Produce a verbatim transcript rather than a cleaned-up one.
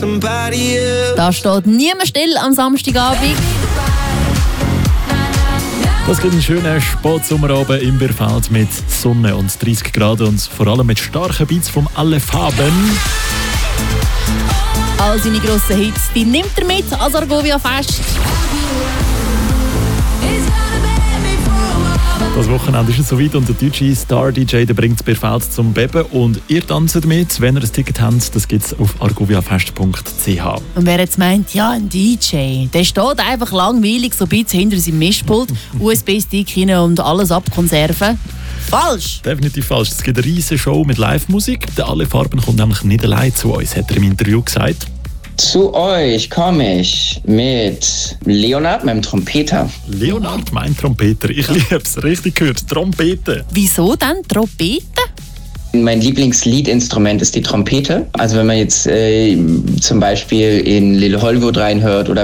Da steht niemand still am Samstagabend. Das gibt einen schönen Spätsommerabend im Bierfeld mit Sonne und dreißig Grad und vor allem mit starken Beats von alle Farben. All seine grossen Hits, die nimmt er mit als Argovia Fest. Das Wochenende ist es soweit und der deutsche Star-D J bringt das Bierfeld zum Beben und ihr tanzt damit. Wenn ihr ein Ticket habt, das gibt es auf argoviafest punkt c h. Und wer jetzt meint, ja, ein D J, der steht einfach langweilig so ein bisschen hinter seinem Mischpult, U S B-Stick hin und alles abkonserven. Falsch! Definitiv falsch. Es gibt eine riesige Show mit Live-Musik. Der Alle Farben kommt nämlich nicht allein zu uns, hat er im Interview gesagt. Zu euch komme ich mit Leonard, meinem Trompeter. Leonard, mein Trompeter. Ich liebe es. Richtig gehört. Trompete. Wieso denn Trompete? Mein Lieblingsliedinstrument ist die Trompete. Also wenn man jetzt äh, zum Beispiel in Little Hollywood reinhört oder